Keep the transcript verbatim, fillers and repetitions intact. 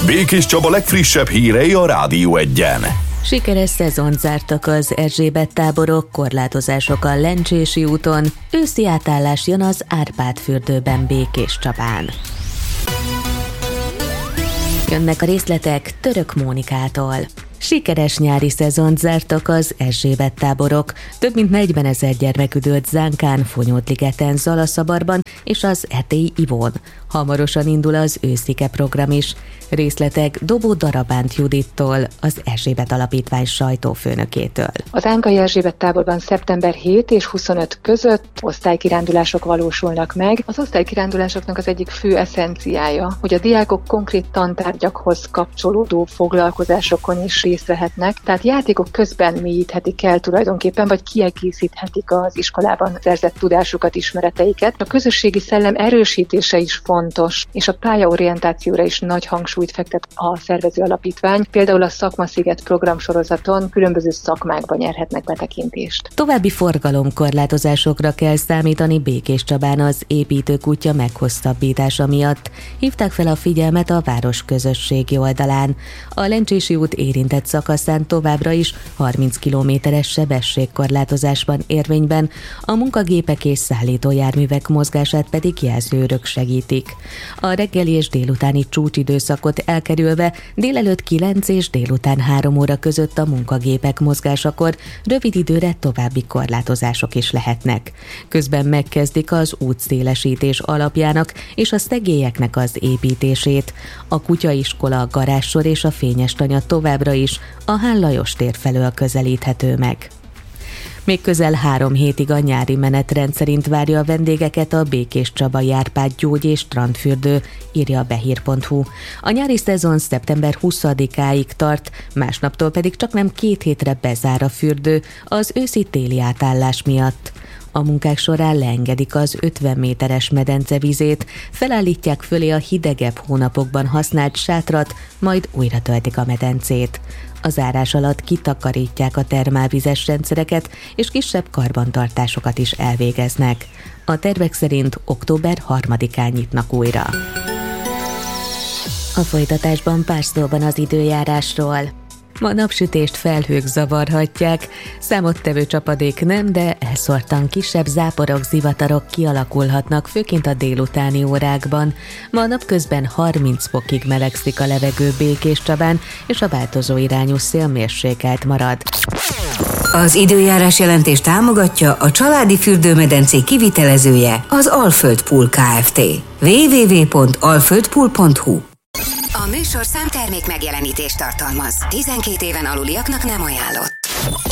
Békés Csaba legfrissebb hírei a Rádió Egyen. Sikeres szezont zártak az Erzsébet táborok, korlátozások a Lencsési úton, őszi átállás jön az Árpád-fürdőben Békés Csabán. Jönnek a részletek Török Mónikától. Sikeres nyári szezont zártak az Erzsébet táborok. Több mint negyvenezer gyermek üdült Zánkán, Fonyódligeten, Zalaszabarban és az Erdélyi Ivón. Hamarosan indul az őszike program is. Részletek Dobó Darabánt Judittól, az Erzsébet Alapítvány sajtófőnökétől. Az Ánkai Erzsébet táborban szeptember hetedike és huszonötödike között osztálykirándulások valósulnak meg. Az osztálykirándulásoknak az egyik fő eszenciája, hogy a diákok konkrét tantárgyakhoz kapcsolódó foglalkozásokon is részt vehetnek, tehát játékok közben mélyíthetik el tulajdonképpen, vagy kiegészíthetik az iskolában szerzett tudásukat, ismereteiket. A közösségi szellem erősítése is fontos, és a pályaorientációra is nagy hangsúlyt fektet a szervező alapítvány. Például a Szakmasziget programsorozaton különböző szakmákban nyerhetnek betekintést. További forgalomkorlátozásokra kell számítani Békés Csabán az építőkútja meghosszabbítása miatt. Hívták fel a figyelmet a város közösségi oldalán. A Lencsési út érintett szakaszán továbbra is harminc kilométeres sebességkorlátozás van érvényben, a munkagépek és szállítójárművek mozgását pedig jelzőrök segítik. A reggeli és délutáni csúcsidőszakot elkerülve délelőtt kilenc és délután három óra között a munkagépek mozgásakor rövid időre további korlátozások is lehetnek. Közben megkezdik az útszélesítés alapjának és a szegélyeknek az építését. A kutyaiskola, a garázssor és a Fényes-tanya továbbra is a Hán Lajos tér felől közelíthető meg. Még közel három hétig a nyári menetrend szerint várja a vendégeket a Békés Csabai Árpád gyógy- és strandfürdő, írja a behír pont hu. A nyári szezon szeptember huszadikáig tart, másnaptól pedig csaknem két hétre bezár a fürdő az őszi-téli átállás miatt. A munkák során leengedik az ötven méteres medence vizét, felállítják fölé a hidegebb hónapokban használt sátrat, majd újra töltik a medencét. A zárás alatt kitakarítják a termálvizes rendszereket, és kisebb karbantartásokat is elvégeznek. A tervek szerint október harmadikán nyitnak újra. A folytatásban pár szóban az időjárásról. Ma napsütést felhők zavarhatják, számottevő csapadék nem, de elszórtan kisebb záporok, zivatarok kialakulhatnak, főként a délutáni órákban. Ma napközben harminc fokig melegszik a levegő Békés Csabán, és a változó irányú szél mérsékelt marad. Az időjárás jelentést támogatja a családi fürdőmedencé kivitelezője, az Alföld Pool Kft. double-u double-u double-u pont alföld pool pont hu. A műsor számtermék megjelenítést tartalmaz. tizenkét éven aluliaknak nem ajánlott.